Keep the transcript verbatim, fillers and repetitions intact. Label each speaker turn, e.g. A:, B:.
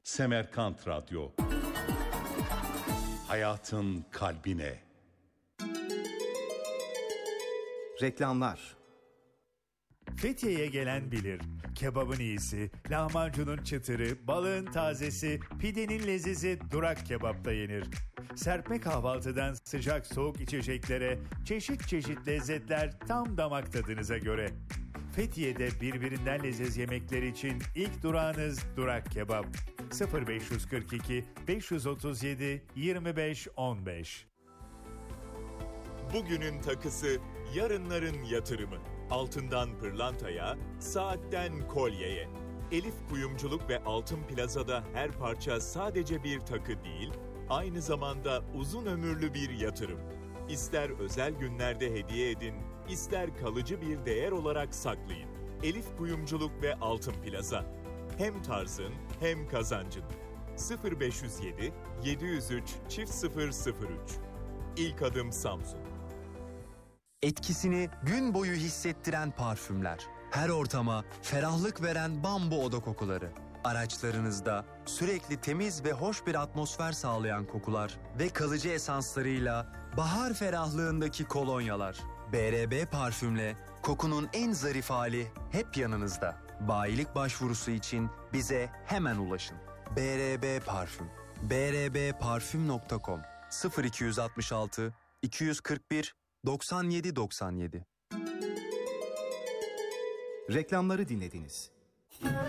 A: Semerkant Radyo. Hayatın kalbine.
B: Reklamlar.
C: Fethiye'ye gelen bilir. Kebabın iyisi, lahmacunun çıtırı, balığın tazesi, pidenin lezizi Durak Kebap'ta yenir. Serpme kahvaltıdan sıcak soğuk içeceklere, çeşit çeşit lezzetler tam damak tadınıza göre. Fethiye'de birbirinden leziz yemekler için ilk durağınız Durak Kebap. sıfır beş kırk iki beş otuz yedi yirmi beş on beş.
D: Bugünün takısı, yarınların yatırımı. Altından pırlantaya, saatten kolyeye. Elif Kuyumculuk ve Altın Plaza'da her parça sadece bir takı değil, aynı zamanda uzun ömürlü bir yatırım. İster özel günlerde hediye edin, ister kalıcı bir değer olarak saklayın. Elif Kuyumculuk ve Altın Plaza. Hem tarzın hem kazancın. sıfır beş yüz yedi yedi yüz üç çift sıfır sıfır üç. İlk adım Samsun.
E: Etkisini gün boyu hissettiren parfümler. Her ortama ferahlık veren bambu oda kokuları. Araçlarınızda sürekli temiz ve hoş bir atmosfer sağlayan kokular ve kalıcı esanslarıyla bahar ferahlığındaki kolonyalar. B R B Parfüm'le kokunun en zarif hali hep yanınızda. Bayilik başvurusu için bize hemen ulaşın. B R B Parfüm. b r b parfüm nokta com sıfır iki altı altı iki kırk bir doksan yedi doksan yedi.
B: Reklamları dinlediniz.